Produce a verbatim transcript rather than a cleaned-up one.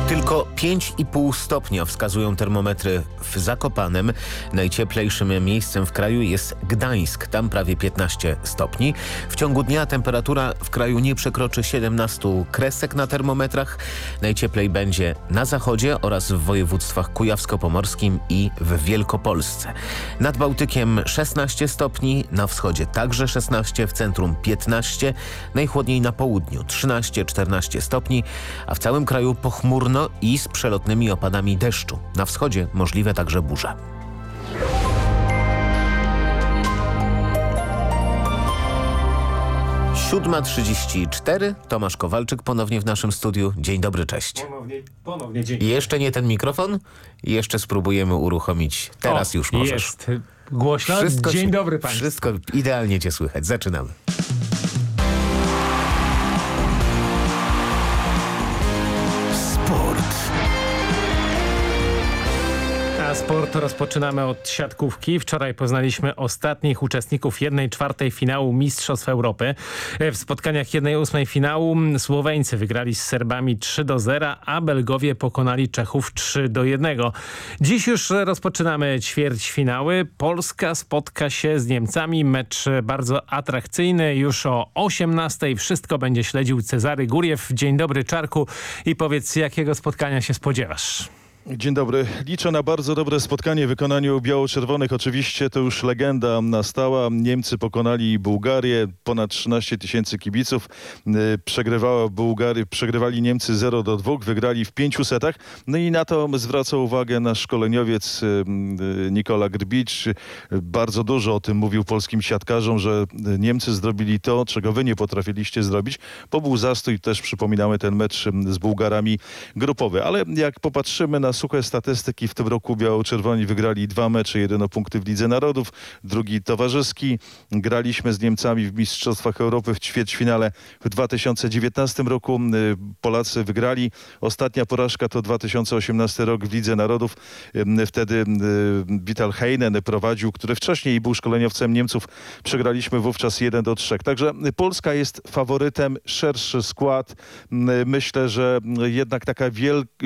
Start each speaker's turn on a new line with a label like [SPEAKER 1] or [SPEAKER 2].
[SPEAKER 1] Tylko pięć i pół stopnia wskazują termometry w Zakopanem. Najcieplejszym miejscem w kraju jest Gdańsk, tam prawie piętnaście stopni. W ciągu dnia temperatura w kraju nie przekroczy siedemnastu kresek na termometrach. Najcieplej będzie na zachodzie oraz w województwach kujawsko-pomorskim i w Wielkopolsce. Nad Bałtykiem szesnaście stopni, na wschodzie także szesnaście, w centrum piętnaście, najchłodniej na południu trzynaście czternaście stopni, a w całym kraju pochmurno i z przelotnymi opadami deszczu. Na wschodzie możliwe także burze. siódma trzydzieści cztery. Tomasz Kowalczyk ponownie w naszym studiu. Dzień dobry, cześć.
[SPEAKER 2] Ponownie, ponownie dzień.
[SPEAKER 1] Jeszcze nie ten mikrofon? Jeszcze spróbujemy uruchomić. Teraz
[SPEAKER 2] o,
[SPEAKER 1] już możesz.
[SPEAKER 2] Jest głośno.
[SPEAKER 1] Wszystko
[SPEAKER 2] Dzień
[SPEAKER 1] się,
[SPEAKER 2] dobry państwu.
[SPEAKER 1] Wszystko idealnie cię słychać. Zaczynamy.
[SPEAKER 2] A sport rozpoczynamy od siatkówki. Wczoraj poznaliśmy ostatnich uczestników jednej czwartej finału Mistrzostw Europy. W spotkaniach jednej ósmej finału Słoweńcy wygrali z Serbami trzy do zera, a Belgowie pokonali Czechów trzy do jednego. Dziś już rozpoczynamy ćwierćfinały. Polska spotka się z Niemcami. Mecz bardzo atrakcyjny. Już o osiemnastej wszystko będzie śledził Cezary Góriew. Dzień dobry, Czarku. I powiedz, jakiego spotkania się spodziewasz?
[SPEAKER 3] Dzień dobry. Liczę na bardzo dobre spotkanie w wykonaniu biało-czerwonych. Oczywiście to już legenda nastała. Niemcy pokonali Bułgarię. Ponad trzynaście tysięcy kibiców. Przegrywała Bułgary, przegrywali Niemcy zero do dwóch. Wygrali w pięciu setach. No i na to zwraca uwagę nasz szkoleniowiec Nikola Grbicz. Bardzo dużo o tym mówił polskim siatkarzom, że Niemcy zrobili to, czego wy nie potrafiliście zrobić. Bo był zastój, też przypominamy ten mecz z Bułgarami grupowy. Ale jak popatrzymy na suche statystyki, w tym roku biało-czerwoni wygrali dwa mecze, jeden o punkty w Lidze Narodów, drugi towarzyski. Graliśmy z Niemcami w Mistrzostwach Europy w ćwierćfinale w dwa tysiące dziewiętnastym roku. Polacy wygrali. Ostatnia porażka to dwa tysiące osiemnasty rok w Lidze Narodów. Wtedy Vital Heinen prowadził, który wcześniej był szkoleniowcem Niemców. Przegraliśmy wówczas jeden do trzech. Także Polska jest faworytem, szerszy skład. Myślę, że jednak taka wielka